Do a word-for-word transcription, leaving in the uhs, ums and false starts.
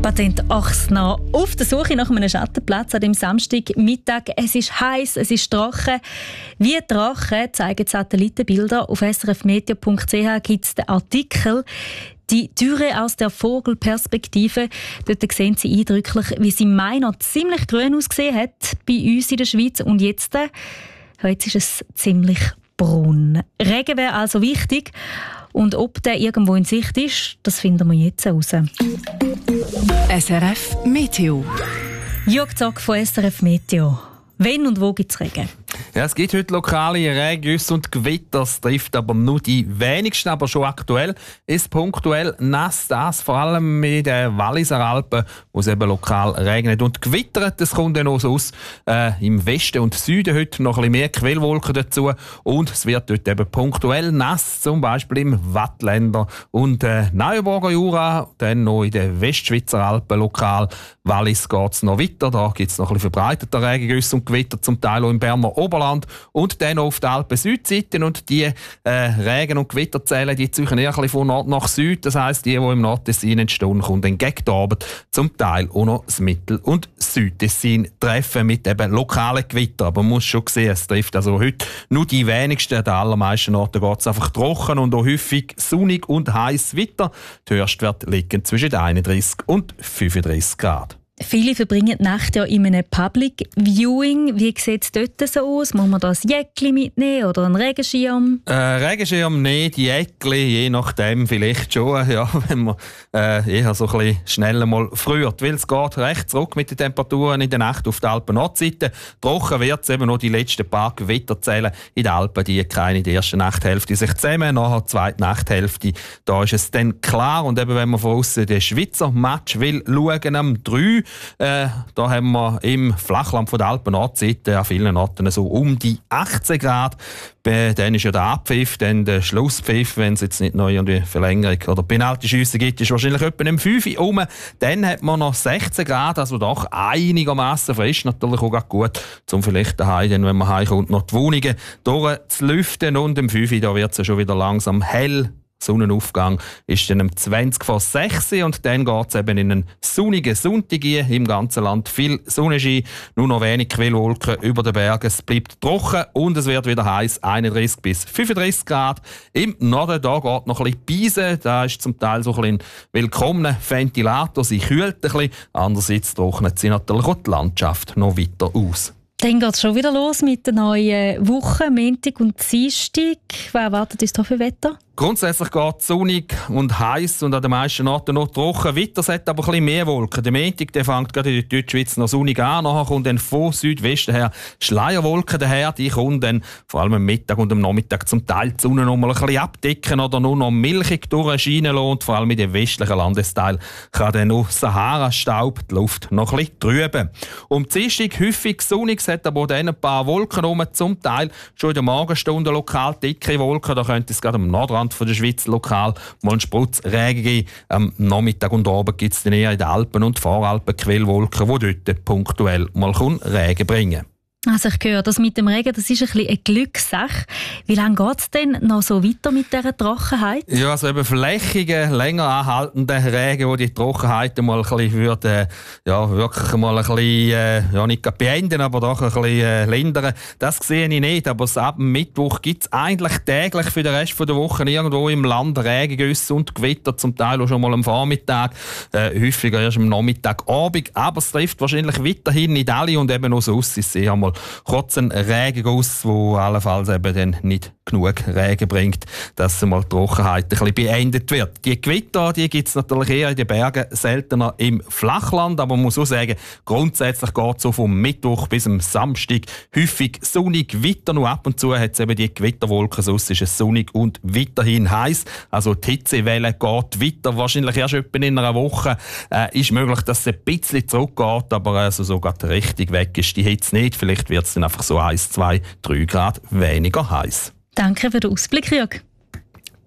Patent Achsner auf der Suche nach einem Schattenplatz an dem Samstagmittag. Es ist heiß, es ist trocken. Wie Drachen zeigen Satellitenbilder. Auf s r f meteo punkt c h gibt es den Artikel «Die Türe aus der Vogelperspektive». Dort sehen Sie eindrücklich, wie sie im Mai noch ziemlich grün ausgesehen hat bei uns in der Schweiz. Und jetzt, äh, heute ist es ziemlich braun. Regen wäre also wichtig. Und ob der irgendwo in Sicht ist, das finden wir jetzt heraus. S R F Meteo. Jörg Zock von S R F Meteo. Wenn und wo gibt es Regen? Ja, es gibt heute lokale Regengüsse und Gewitter. Es trifft aber nur die wenigsten, aber schon aktuell ist punktuell nass. Das vor allem in den Walliser Alpen, wo es eben lokal regnet und gewittert. Es kommt dann auch so aus äh, im Westen und Süden heute noch ein bisschen mehr Quellwolken dazu. Und es wird dort eben punktuell nass, zum Beispiel im Wattländer und äh, Neuenburger Jura. Dann noch in den Westschweizer Alpen lokal. Wallis geht es noch weiter. Da gibt es noch ein bisschen verbreiteter Regengüsse und Gewitter, zum Teil auch im Berner Oberland und dann auf der Alpen-Südseite. Und die äh, Regen- und Gewitterzellen, die ziehen eher ein bisschen von Nord nach Süd. Das heisst, die, die im Nordtessin entstehen, kommen dann gegen die Abend zum Teil auch noch das Mittel- und Südtessin treffen mit eben lokalen Gewittern. Aber man muss schon sehen, es trifft also heute nur die wenigsten. An den allermeisten Orten geht es einfach trocken und auch häufig sonnig und heiß weiter. Die Höchstwerte liegen zwischen einunddreißig und fünfunddreißig Grad. Viele verbringen die Nacht ja in einem Public Viewing. Wie sieht es dort so aus? Muss man da ein Jäckli mitnehmen oder einen Regenschirm? Äh, Regenschirm nicht, Jäckli, je nachdem vielleicht schon. Ja, wenn man äh, eher so ein bisschen schneller mal friert. Weil es geht recht zurück mit den Temperaturen in der Nacht auf der Alpen-Nordseite. Trocken wird es eben noch die letzten paar Gewitter zählen. In den Alpen die keine in der ersten Nachthälfte sich zusammen, nachher die zweite Nachthälfte. Da ist es dann klar. Und eben, wenn man von außen den Schweizer Match will schauen, am drei Äh, da haben wir im Flachland von der Alpen-Nordseite an vielen Orten so um die achtzehn Grad. Dann ist ja der Abpfiff, dann der Schlusspfiff, wenn es jetzt nicht noch irgendwie Verlängerung oder Penaltyschüsse gibt, ist wahrscheinlich etwa im fünf Uhr rum. Dann hat man noch sechzehn Grad, also doch einigermaßen frisch, natürlich auch gut, um vielleicht daheim, dann, wenn man heimkommt, noch die Wohnungen durchzulüften. Und im fünf Uhr da wird es ja schon wieder langsam hell. Sonnenaufgang ist dann um zwanzig vor sechs und dann geht es eben in einen sonnigen Sonntag im ganzen Land. Viel Sonnenschein, nur noch wenig Quellwolken über den Bergen. Es bleibt trocken und es wird wieder heiß, einunddreißig bis fünfunddreißig Grad. Im Norden da geht noch ein bisschen Beisen, da ist zum Teil so ein, ein willkommener Ventilator, sie kühlt ein bisschen. Andererseits trocknet sie natürlich auch die Landschaft noch weiter aus. Dann geht es schon wieder los mit der neuen Woche, Montag und Dienstag. Was erwartet uns da für Wetter? Grundsätzlich geht es sonnig und heiß und an den meisten Orten noch trocken. Weiter hat aber ein bisschen mehr Wolken. Der Montag der fängt gerade in der Deutschschweiz noch sonnig an. Nachher kommt dann von Südwesten her Schleierwolken daher. Die kommen dann vor allem am Mittag und am Nachmittag zum Teil die Sonne noch mal ein bisschen abdecken oder nur noch milchig durchscheinen lassen. Und vor allem in den westlichen Landesteilen kann dann noch Sahara-Staub die Luft noch ein bisschen trüben. Um Dienstag häufig sonnig, es hat aber dann ein paar Wolken rum. Zum Teil schon in der Morgenstunde lokal dicke Wolken. Da könnte es gerade am Nordrand von der Schweiz lokal mal einen Sprutz Regen geben. Am Nachmittag und Abend gibt es dann eher in den Alpen und Voralpen Quellwolken, die dort punktuell mal Regen bringen. Also ich höre, das mit dem Regen, das ist ein bisschen eine Glückssache. Wie lange geht es denn noch so weiter mit dieser Trockenheit? Ja, also eben flächige, länger anhaltende Regen, die die Trockenheit mal ein bisschen würde, ja, wirklich mal ein bisschen, äh, ja, nicht beenden, aber doch ein bisschen äh, lindern. Das sehe ich nicht, aber ab dem Mittwoch gibt es eigentlich täglich für den Rest der Woche irgendwo im Land Regengüsse und Gewitter, zum Teil auch schon mal am Vormittag, äh, häufiger erst am Nachmittag, Abend, aber es trifft wahrscheinlich weiterhin nicht alle und eben auch so aus, ich sehe einmal kurz ein Regenguss, der allenfalls eben dann nicht genug Regen bringt, dass mal die Trockenheit ein bisschen beendet wird. Die Gewitter, die gibt es natürlich eher in den Bergen, seltener im Flachland, aber man muss auch sagen, grundsätzlich geht es so vom Mittwoch bis am Samstag häufig sonnig, weiter nur ab und zu hat es eben die Gewitterwolken, sonst ist es sonnig und weiterhin heiß. Also die Hitzewelle geht weiter, wahrscheinlich erst etwa in einer Woche. Äh, ist möglich, dass es ein bisschen zurückgeht, aber also so gerade richtig weg ist die Hitze nicht. Vielleicht wird es dann einfach so eins, zwei, drei Grad weniger heiß. Danke für den Ausblick, Jörg.